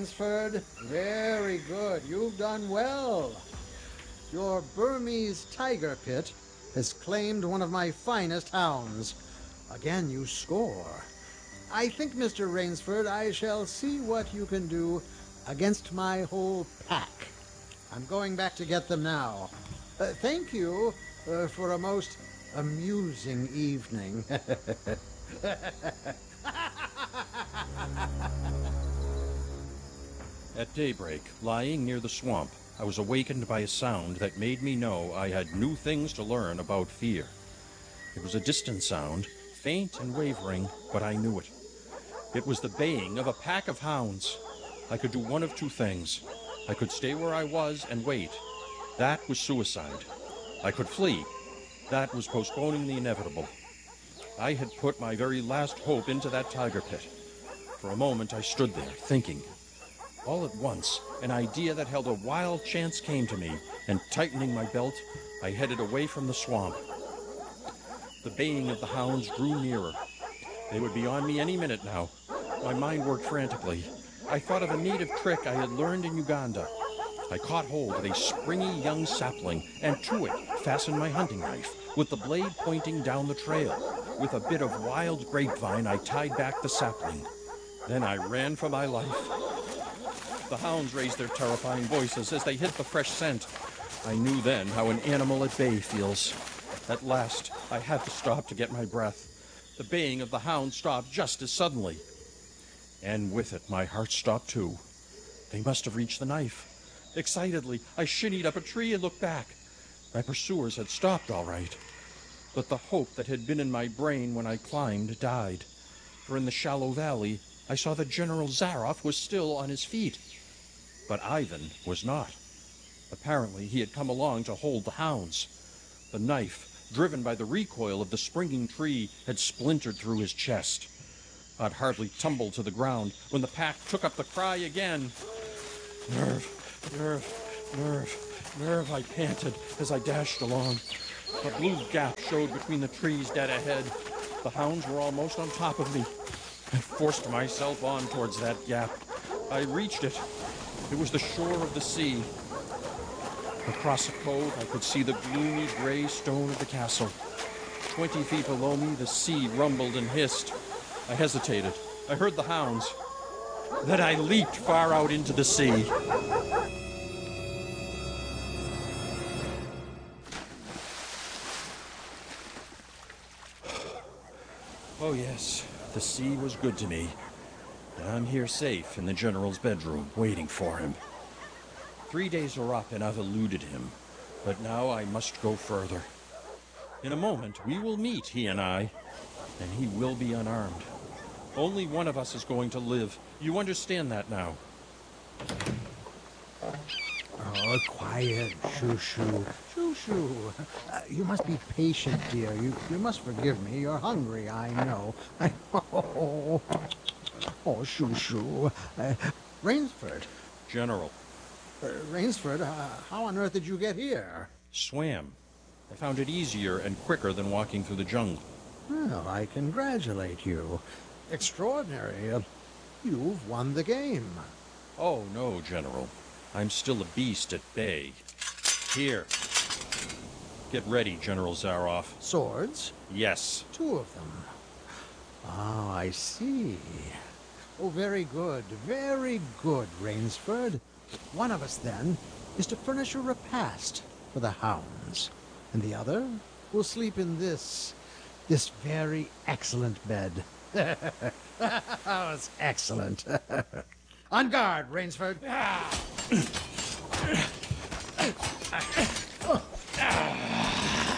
Rainsford. Very good. You've done well. Your Burmese tiger pit has claimed one of my finest hounds. Again, you score. I think, Mr. Rainsford, I shall see what you can do against my whole pack. I'm going back to get them now. Thank you for a most amusing evening. At daybreak, lying near the swamp, I was awakened by a sound that made me know I had new things to learn about fear. It was a distant sound, faint and wavering, but I knew it. It was the baying of a pack of hounds. I could do one of two things. I could stay where I was and wait. That was suicide. I could flee. That was postponing the inevitable. I had put my very last hope into that tiger pit. For a moment I stood there, thinking. All at once, an idea that held a wild chance came to me, and tightening my belt, I headed away from the swamp. The baying of the hounds drew nearer. They would be on me any minute now. My mind worked frantically. I thought of a native trick I had learned in Uganda. I caught hold of a springy young sapling, and to it fastened my hunting knife, with the blade pointing down the trail. With a bit of wild grapevine, I tied back the sapling. Then I ran for my life. The hounds raised their terrifying voices as they hit the fresh scent. I knew then how an animal at bay feels. At last, I had to stop to get my breath. The baying of the hounds stopped just as suddenly. And with it, my heart stopped too. They must have reached the knife. Excitedly, I shinnied up a tree and looked back. My pursuers had stopped all right. But the hope that had been in my brain when I climbed died. For in the shallow valley, I saw that General Zaroff was still on his feet. But Ivan was not. Apparently, he had come along to hold the hounds. The knife, driven by the recoil of the springing tree, had splintered through his chest. I'd hardly tumbled to the ground when the pack took up the cry again. Nerve, nerve, nerve, nerve, I panted as I dashed along. A blue gap showed between the trees dead ahead. The hounds were almost on top of me. I forced myself on towards that gap. I reached it. It was the shore of the sea. Across a cove, I could see the gloomy gray stone of the castle. 20 feet below me, the sea rumbled and hissed. I hesitated. I heard the hounds. Then I leaped far out into the sea. Oh yes, the sea was good to me. I'm here safe in the General's bedroom, waiting for him. 3 days are up and I've eluded him, but now I must go further. In a moment, we will meet, he and I, and he will be unarmed. Only one of us is going to live. You understand that now? Oh, quiet, Shoo-Shoo. Shoo-Shoo. You must be patient, dear. You must forgive me. You're hungry, I know. Oh, Shoo-Shoo. Rainsford. General. Rainsford, how on earth did you get here? Swam. I found it easier and quicker than walking through the jungle. Well, I congratulate you. Extraordinary. You've won the game. Oh, no, General. I'm still a beast at bay. Here. Get ready, General Zaroff. Swords? Yes. 2 of them. Oh, I see. Oh, very good, Rainsford. One of us, then, is to furnish a repast for the hounds, and the other will sleep in this very excellent bed. Oh, it's excellent. On guard, Rainsford.